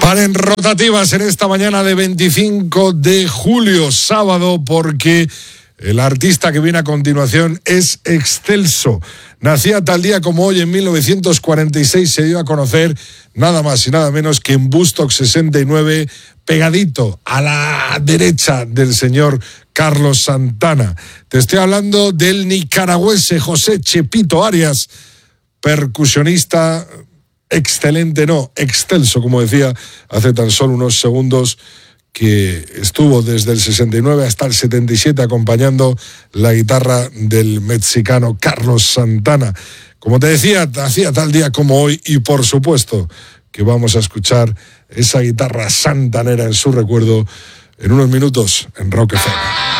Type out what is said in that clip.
Paren rotativas en esta mañana de 25 de julio, sábado, porque el artista que viene a continuación es excelso. Nacía tal día como hoy, en 1946, se dio a conocer nada más y nada menos que en Woodstock 69, pegadito a la derecha del señor Carlos Santana. Te estoy hablando del nicaragüense José Chepito Arias, percusionista excelente, excelso, como decía hace tan solo unos segundos, que estuvo desde el 69 hasta el 77 acompañando la guitarra del mexicano Carlos Santana. Como te decía, hacía tal día como hoy, y por supuesto que vamos a escuchar esa guitarra santanera en su recuerdo en unos minutos en Rock FM.